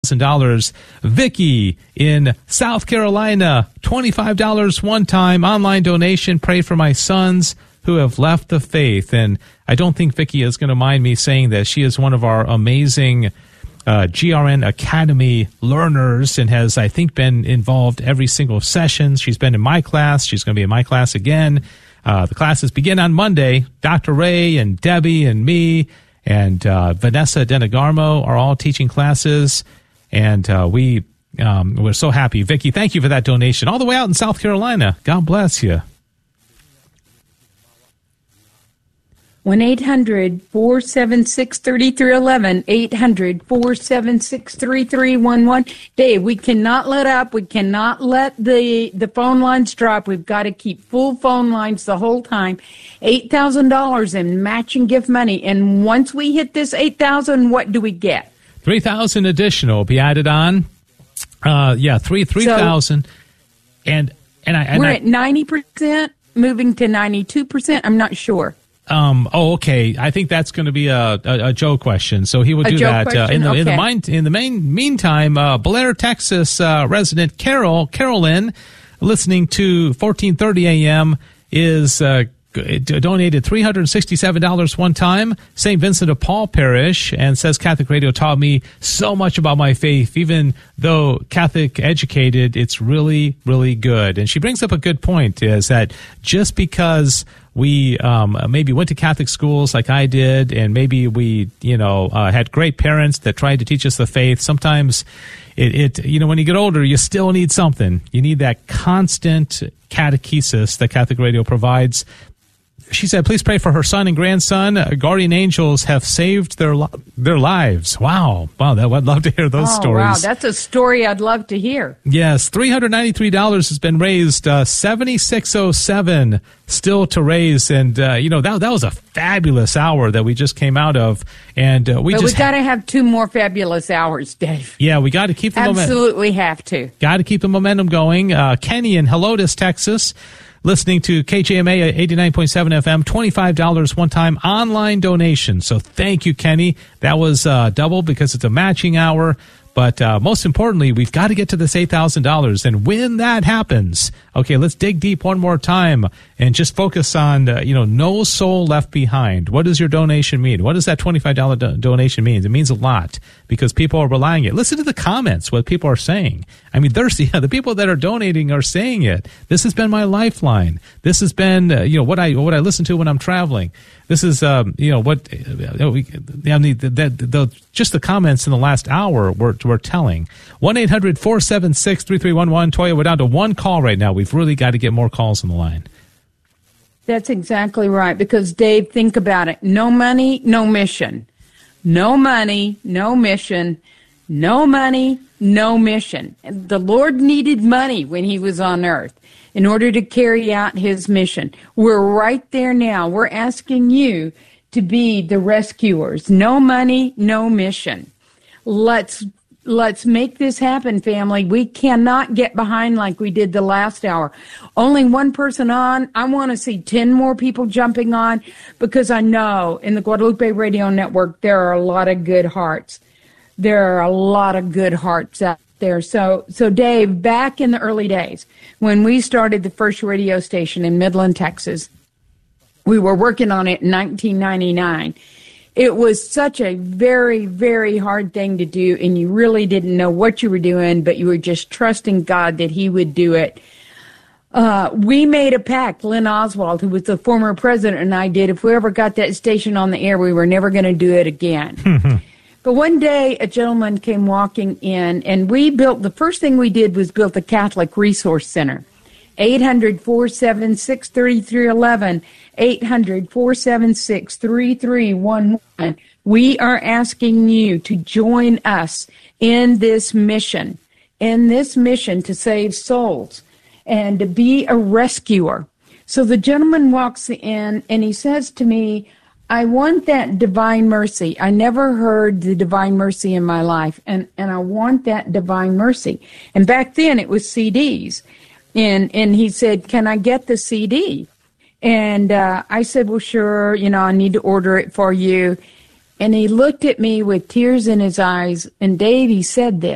$8,000. Vicky in South Carolina, $25 one-time online donation. Pray for my sons who have left the faith. And I don't think Vicky is going to mind me saying that she is one of our amazing GRN Academy learners and has, I think, been involved every single session. She's been in my class. She's going to be in my class again. The classes begin on Monday. Dr. Ray and Debbie and me and Vanessa Denegarmo are all teaching classes. And we're so happy. Vicki, thank you for that donation. All the way out in South Carolina. God bless you. 1-800-476-3311, 800-476-3311. Dave, we cannot let up. We cannot let the phone lines drop. We've got to keep full phone lines the whole time. $8,000 in matching gift money. And once we hit this $8,000, what do we get? $3,000 additional will be added on. $3,000. And we're at 90%, moving to 92%. I'm not sure. Okay. I think that's going to be a Joe question. So he will do that. In the meantime, Blair, Texas resident Carolyn, listening to 1430 AM, is donated $367 one time. St. Vincent de Paul Parish, and says Catholic Radio taught me so much about my faith. Even though Catholic educated, it's really, really good. And she brings up a good point, is that just because we maybe went to Catholic schools like I did, and maybe we, had great parents that tried to teach us the faith. Sometimes when you get older, you still need something. You need that constant catechesis that Catholic Radio provides. She said, please pray for her son and grandson. Guardian angels have saved their lives. Wow. I'd love to hear those stories. Wow, that's a story I'd love to hear. Yes, $393 has been raised, $7607 still to raise. And, that was a fabulous hour that we just came out of. And we got to have two more fabulous hours, Dave. Yeah, we got to keep the momentum. Absolutely have to. Got to keep the momentum going. Kenny in Helotes, Texas, listening to KJMA 89.7 FM, $25 one-time online donation. So thank you, Kenny. That was double because it's a matching hour. But most importantly, we've got to get to this $8,000. And when that happens, okay, let's dig deep one more time and just focus on, no soul left behind. What does your donation mean? What does that $25 donation mean? It means a lot because people are relying it. Listen to the comments, what people are saying. I mean, the people that are donating are saying it. This has been my lifeline. This has been, what I listen to when I'm traveling. This is, just the comments in the last hour we're telling. 1-800-476-3311. Toya, we're down to one call right now. We've really got to get more calls on the line. That's exactly right. Because, Dave, think about it. No money, no mission. No money, no mission. No money, no mission. The Lord needed money when he was on earth in order to carry out his mission. We're right there now. We're asking you to be the rescuers. No money, no mission. Let's make this happen, family. We cannot get behind like we did the last hour. Only one person on. I want to see 10 more people jumping on because I know in the Guadalupe Radio Network there are a lot of good hearts. There are a lot of good hearts out there. So Dave, back in the early days when we started the first radio station in Midland, Texas, we were working on it in 1999. It was such a very, very hard thing to do, and you really didn't know what you were doing, but you were just trusting God that he would do it. We made a pact, Lynn Oswald, who was the former president, and I did. If we ever got that station on the air, we were never going to do it again. But one day, a gentleman came walking in, and the first thing we did was build the Catholic Resource Center. 800-476-3311, 800-476-3311. We are asking you to join us in this mission to save souls and to be a rescuer. So the gentleman walks in, and he says to me, I want that divine mercy. I never heard the divine mercy in my life, and I want that divine mercy. And back then it was CDs. And he said, can I get the CD? And I said, well, sure, I need to order it for you. And he looked at me with tears in his eyes. And Dave, he said this.